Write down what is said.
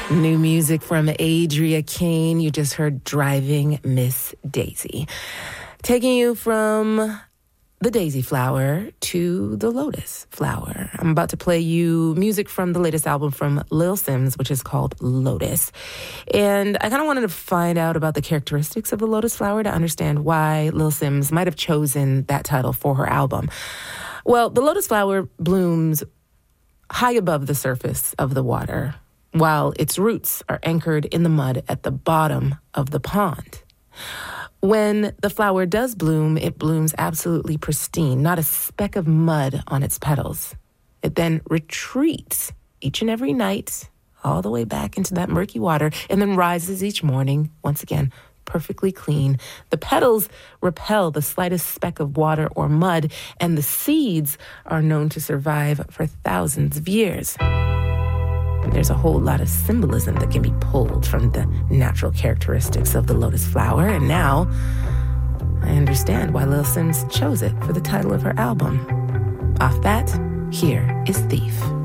New music from Adria Kane. You just heard Driving Miss Daisy. Taking you from the daisy flower to the lotus flower. I'm about to play you music from the latest album from Lil Sims, which is called Lotus. And I kind of wanted to find out about the characteristics of the lotus flower to understand why Lil Sims might have chosen that title for her album. Well, the lotus flower blooms high above the surface of the water, while its roots are anchored in the mud at the bottom of the pond. When the flower does bloom, it blooms absolutely pristine, not a speck of mud on its petals. It then retreats each and every night all the way back into that murky water and then rises each morning, once again, perfectly clean. The petals repel the slightest speck of water or mud, and the seeds are known to survive for thousands of years. There's a whole lot of symbolism that can be pulled from the natural characteristics of the lotus flower, and now I understand why Lil Sims chose it for the title of her album. Off that, here is Thief.